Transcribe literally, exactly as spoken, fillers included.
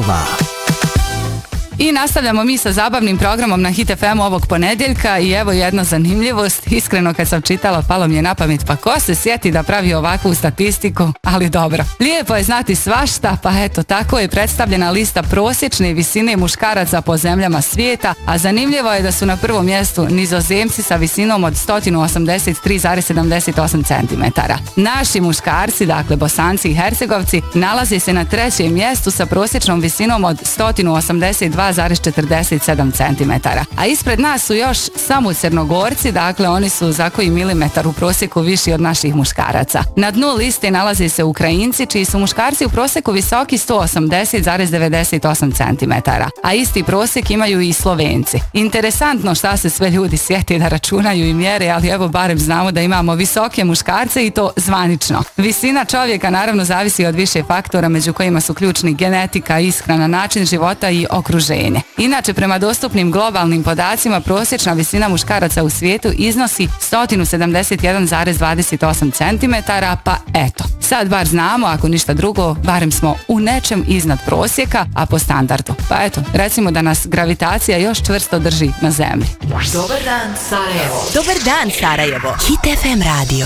dva. I nastavljamo mi sa zabavnim programom na Hit F M ovog ponedjeljka i evo jedna zanimljivost. Iskreno kad sam čitala palo mi je na pamet, pa ko se sjeti da pravi ovakvu statistiku, ali dobro. Lijepo je znati svašta, pa eto tako je predstavljena lista prosječne visine muškaraca po zemljama svijeta, a zanimljivo je da su na prvom mjestu Nizozemci sa visinom od sto osamdeset tri zarez sedamdeset osam centimetara. Naši muškarci, dakle Bosanci i Hercegovci, nalaze se na trećem mjestu sa prosječnom visinom od sto osamdeset dva zarez četrdeset sedam centimetara. A ispred nas su još samo Crnogorci, dakle oni su za koji milimetar u prosjeku viši od naših muškaraca. Na dnu liste nalaze se Ukrajinci, čiji su muškarci u prosjeku visoki sto osamdeset zarez devedeset osam centimetara. A isti prosjek imaju i Slovenci. Interesantno šta se sve ljudi sjeti da računaju i mjere, ali evo barem znamo da imamo visoke muškarce i to zvanično. Visina čovjeka naravno zavisi od više faktora, među kojima su ključni genetika, ishrana, način života i okruženje. Inače, prema dostupnim globalnim podacima, prosječna visina muškaraca u svijetu iznosi sto sedamdeset jedan zarez dvadeset osam centimetara, pa eto. Sad bar znamo, ako ništa drugo, barem smo u nečem iznad prosjeka, a po standardu. Pa eto, recimo da nas gravitacija još čvrsto drži na zemlji. Dobar dan, Sarajevo. Dobar dan, Sarajevo. Hit F M radio.